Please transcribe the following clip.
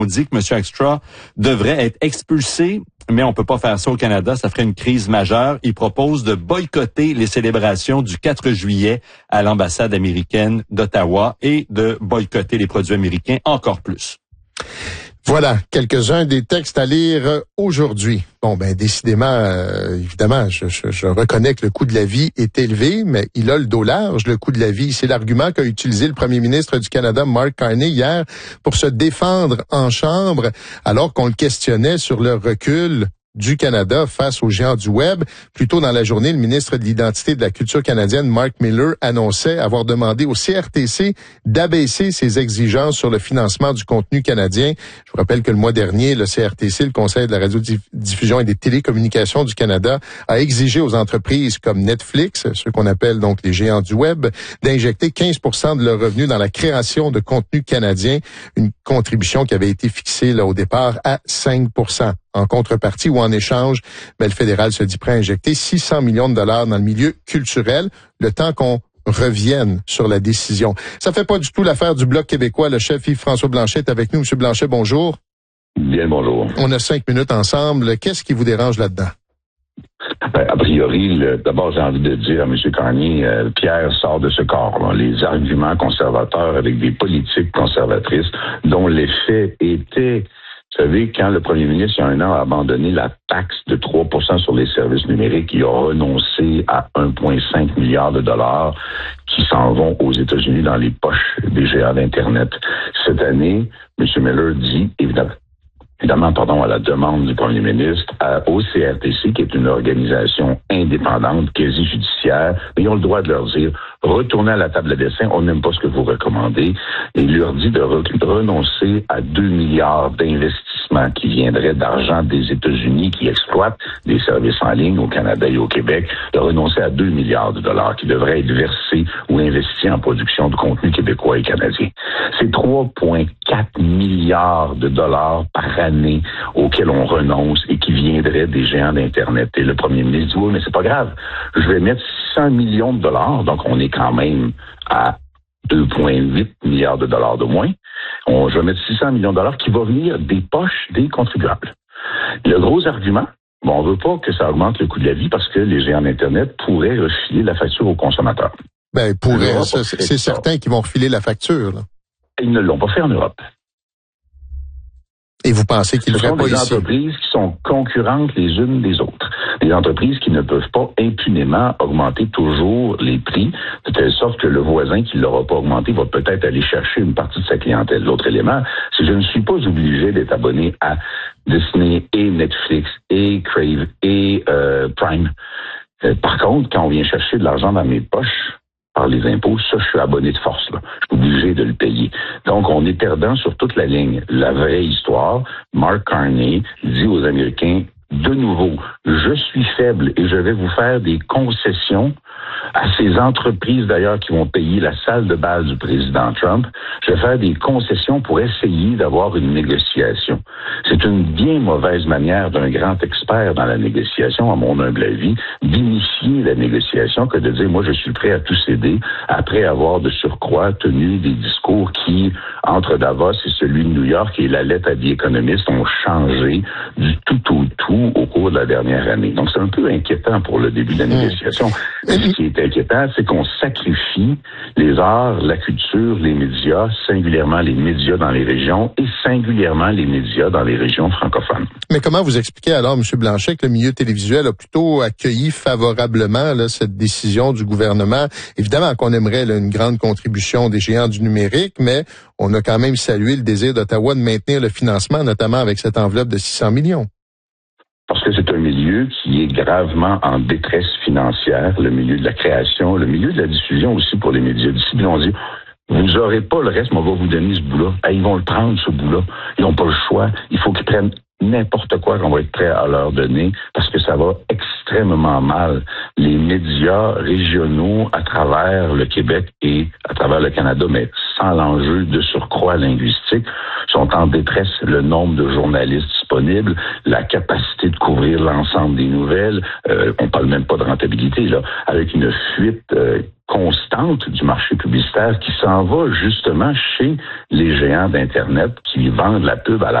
On dit que M. Extra devrait être expulsé, mais on peut pas faire ça au Canada, ça ferait une crise majeure. Il propose de boycotter les célébrations du 4 juillet à l'ambassade américaine d'Ottawa et de boycotter les produits américains encore plus. Voilà, quelques-uns des textes à lire aujourd'hui. Bon, ben décidément, évidemment, je reconnais que le coût de la vie est élevé, mais il a le dos large, le coût de la vie. C'est l'argument qu'a utilisé le premier ministre du Canada, Mark Carney, hier, pour se défendre en Chambre, alors qu'on le questionnait sur le recul du Canada face aux géants du Web. Plus tôt dans la journée, le ministre de l'Identité et de la Culture canadienne, Mark Miller, annonçait avoir demandé au CRTC d'abaisser ses exigences sur le financement du contenu canadien. Je vous rappelle que le mois dernier, le CRTC, le Conseil de la radiodiffusion et des télécommunications du Canada, a exigé aux entreprises comme Netflix, ceux qu'on appelle donc les géants du Web, d'injecter 15% de leurs revenus dans la création de contenu canadien, une contribution qui avait été fixée là, au départ à 5%. En contrepartie ou en échange, le fédéral se dit prêt à injecter 600 millions de dollars dans le milieu culturel, le temps qu'on revienne sur la décision. Ça fait pas du tout l'affaire du Bloc québécois. Le chef Yves-François Blanchet est avec nous. Monsieur Blanchet, bonjour. Bien, bonjour. On a 5 minutes ensemble. Qu'est-ce qui vous dérange là-dedans? A priori, d'abord, j'ai envie de dire à M. Carney, Pierre sort de ce corps. Les arguments conservateurs avec des politiques conservatrices dont l'effet était... Vous savez, quand le premier ministre, il y a un an, a abandonné la taxe de 3% sur les services numériques, il a renoncé à 1,5 milliard de dollars qui s'en vont aux États-Unis dans les poches des géants d'Internet. Cette année, M. Miller dit, évidemment, à la demande du premier ministre, au CRTC, qui est une organisation indépendante, quasi judiciaire, mais ils ont le droit de leur dire, retournez à la table de dessin, on n'aime pas ce que vous recommandez, et il leur dit de renoncer à 2 milliards d'investissements qui viendraient d'argent des États-Unis qui exploitent des services en ligne au Canada et au Québec, de renoncer à 2 milliards de dollars qui devraient être versés ou investis en production de contenu québécois et canadien. C'est 3,4 milliards de dollars par année auxquels on renonce et qui viendraient des géants d'Internet. Et le premier ministre dit, oui, mais c'est pas grave. Je vais mettre 600 millions de dollars, donc on est quand même à 2,8 milliards de dollars de moins. Je vais mettre 600 millions de dollars qui vont venir des poches des contribuables. Le gros argument, on veut pas que ça augmente le coût de la vie parce que les géants d'Internet pourraient refiler la facture aux consommateurs. Ben, pourraient, c'est certain qu'ils vont refiler la facture, là. Ils ne l'ont pas fait en Europe. Et vous pensez qu'ils ne le feraient pas ici? Ce sont des entreprises qui sont concurrentes les unes des autres. Des entreprises qui ne peuvent pas impunément augmenter toujours les prix, de telle sorte que le voisin qui ne l'aura pas augmenté va peut-être aller chercher une partie de sa clientèle. L'autre élément, c'est que je ne suis pas obligé d'être abonné à Disney et Netflix et Crave et Prime. Par contre, quand on vient chercher de l'argent dans mes poches, par les impôts, ça, je suis abonné de force, là. Je suis obligé de le payer. Donc, on est perdant sur toute la ligne. La vraie histoire, Mark Carney dit aux Américains, de nouveau, je suis faible et je vais vous faire des concessions à ces entreprises d'ailleurs qui vont payer la salle de bal du président Trump. Je vais faire des concessions pour essayer d'avoir une négociation. C'est une bien mauvaise manière d'un grand expert dans la négociation, à mon humble avis, d'initier la négociation que de dire, moi, je suis prêt à tout céder après avoir de surcroît tenu des discours qui, entre Davos et celui de New York et la lettre à The Economist, ont changé du tout au tout au cours de la dernière année. Donc, c'est un peu inquiétant pour le début de la négociation. Ce qui est inquiétant, c'est qu'on sacrifie les arts, la culture, les médias, singulièrement les médias dans les régions et singulièrement les médias dans les régions francophones. Mais comment vous expliquez alors, M. Blanchet, que le milieu télévisuel a plutôt accueilli favorablement là, cette décision du gouvernement? Évidemment qu'on aimerait là, une grande contribution des géants du numérique, mais on a quand même salué le désir d'Ottawa de maintenir le financement, notamment avec cette enveloppe de 600 millions. Parce que c'est un milieu qui est gravement en détresse financière, le milieu de la création, le milieu de la diffusion aussi pour les médias. D'ici, on dit, vous n'aurez pas le reste, mais on va vous donner ce bout-là. Ils vont le prendre, ce bout-là. Ils n'ont pas le choix. Il faut qu'ils prennent n'importe quoi qu'on va être prêt à leur donner parce que ça va extrêmement mal. Les médias régionaux à travers le Québec et à travers le Canada, mais sans l'enjeu de surcroît linguistique, sont en détresse. Le nombre de journalistes disponibles, la capacité de couvrir l'ensemble des nouvelles, on parle même pas de rentabilité, là, avec une fuite constante du marché publicitaire qui s'en va justement chez les géants d'Internet qui vendent la pub à la